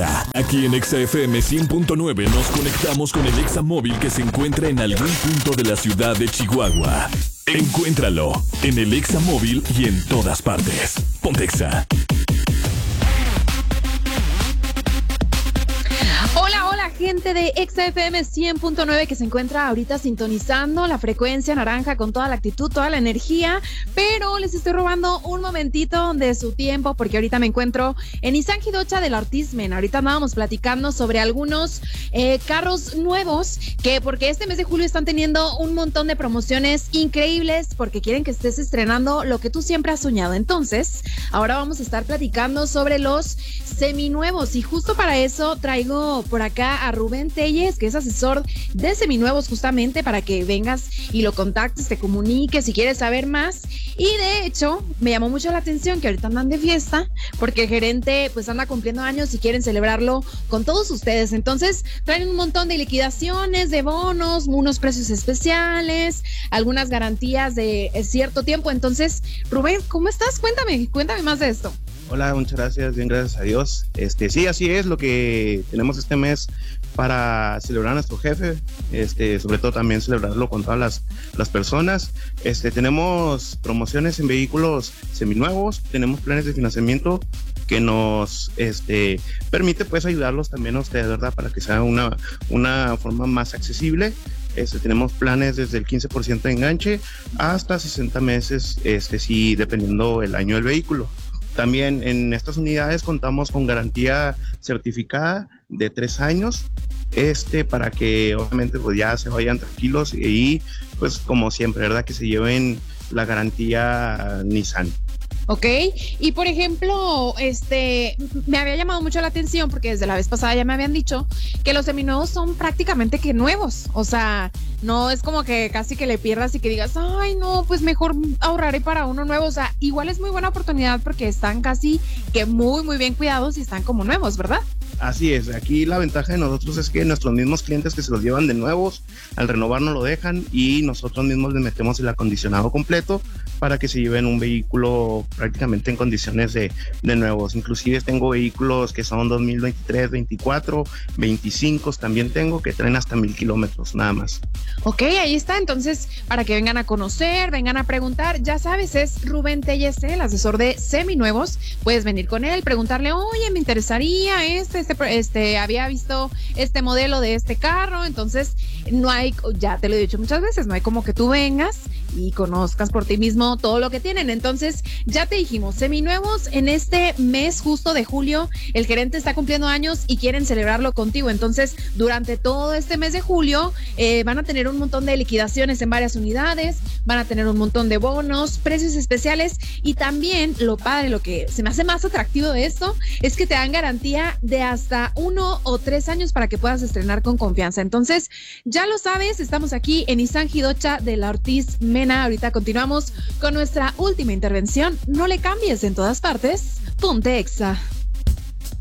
hora. Aquí en Exa FM 100.9 nos conectamos con el Exa móvil que se encuentra en algún punto de la ciudad de Chihuahua. Encuéntralo en el Exa móvil y en todas partes. Ponte Exa. Hola gente de Exa FM 100.9 que se encuentra ahorita sintonizando la frecuencia naranja con toda la actitud, toda la energía, pero les estoy robando un momentito de su tiempo porque ahorita me encuentro en Isanji Docha de la Ortiz Mena. Ahorita andábamos platicando sobre algunos carros nuevos porque este mes de julio están teniendo un montón de promociones increíbles porque quieren que estés estrenando lo que tú siempre has soñado. Entonces, ahora vamos a estar platicando sobre los seminuevos y justo para eso traigo por acá a Rubén Telles, que es asesor de seminuevos justamente para que vengas y lo contactes, te comuniques si quieres saber más. Y de hecho, me llamó mucho la atención que ahorita andan de fiesta porque el gerente pues anda cumpliendo años y quieren celebrarlo con todos ustedes. Entonces, traen un montón de liquidaciones, de bonos, unos precios especiales, algunas garantías de cierto tiempo. Entonces, Rubén, ¿cómo estás? Cuéntame más de esto. Hola, muchas gracias, bien, gracias a Dios. Sí, así es lo que tenemos este mes para celebrar a nuestro jefe, sobre todo también celebrarlo con todas las personas. Tenemos promociones en vehículos seminuevos, tenemos planes de financiamiento que nos permite pues ayudarlos también a ustedes, ¿verdad? Para que sea una forma más accesible. Tenemos planes desde el 15% de enganche hasta 60 meses, sí, dependiendo el año del vehículo. También en estas unidades contamos con garantía certificada de 3 años, para que obviamente pues ya se vayan tranquilos y pues como siempre, ¿verdad? Que se lleven la garantía Nissan. Ok, y por ejemplo, me había llamado mucho la atención porque desde la vez pasada ya me habían dicho que los seminuevos son prácticamente que nuevos, o sea, no es como que casi que le pierdas y que digas, ay no, pues mejor ahorraré para uno nuevo, o sea, igual es muy buena oportunidad porque están casi que muy muy bien cuidados y están como nuevos, ¿verdad? Así es, aquí la ventaja de nosotros es que nuestros mismos clientes que se los llevan de nuevos, al renovar no lo dejan y nosotros mismos les metemos el acondicionado completo para que se lleven un vehículo prácticamente en condiciones de nuevos. Inclusive tengo vehículos que son 2023, 24, 25 también tengo que traen hasta 1,000 kilómetros nada más. Ok, ahí está, entonces para que vengan a conocer, vengan a preguntar, ya sabes, es Rubén Telles, el asesor de seminuevos, puedes venir con él, preguntarle, oye, me interesaría había visto este modelo de este carro, entonces no hay, ya te lo he dicho muchas veces, no hay como que tú vengas y conozcas por ti mismo todo lo que tienen. Entonces, ya te dijimos, seminuevos en este mes justo de julio, el gerente está cumpliendo años y quieren celebrarlo contigo. Entonces, durante todo este mes de julio, van a tener un montón de liquidaciones en varias unidades, van a tener un montón de bonos, precios especiales y también lo padre, lo que se me hace más atractivo de esto, es que te dan garantía de hasta 1 o 3 años para que puedas estrenar con confianza. Entonces, ya lo sabes, estamos aquí en Isanji Docha de la Ortiz Mena. Ahorita continuamos con nuestra última intervención. No le cambies, en todas partes. Ponte Exa.